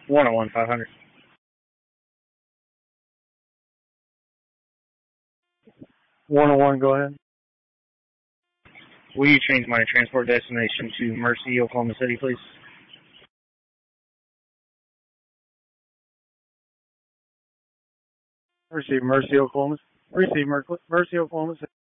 101 500. 101, go ahead. Will you change my transport destination to Mercy, Oklahoma City, please? Receive Mercy, Oklahoma. Receive Mercy, Oklahoma City.